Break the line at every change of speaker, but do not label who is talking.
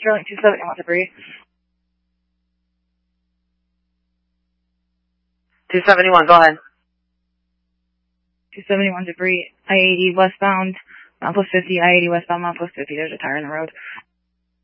Sterling 271 debris.
271, go ahead.
271 debris, I-80 westbound, Mount Plus 50, I-80 westbound, Mount Plus 50. There's a tire in the road.